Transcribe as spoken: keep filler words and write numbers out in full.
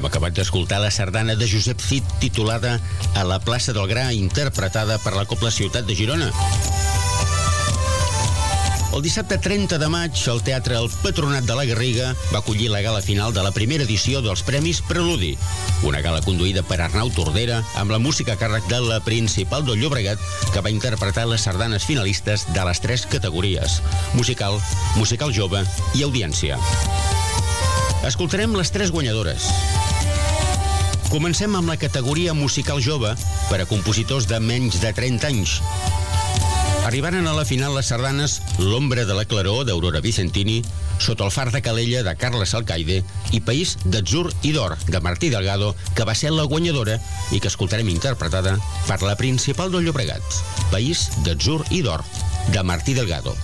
Hem acabat d'escoltar la sardana de Josep Cid titulada A la plaça del Gra, interpretada per la Cobla Ciutat de Girona. El dissabte trenta de maig, el Teatre El Patronat de la Garriga va acollir la gala final de la primera edició dels Premis Preludi, una gala conduïda per Arnau Tordera amb la música a càrrec de la Principal del Llobregat, que va interpretar les sardanes finalistes de les tres categories: musical, musical jove i audiència. Escoltarem les tres guanyadores. Comencem amb la categoria musical jove per a compositors de menys de trenta anys. Arribaren a la final les sardanes L'ombra de la claror, d'Aurora Vicentini, Sota el far de Calella, de Carles Alcaide, i País d'atzur i d'or, de Martí Delgado, que va ser la guanyadora i que escoltarem interpretada per la Principal del Llobregat. País d'atzur i d'or, de Martí Delgado.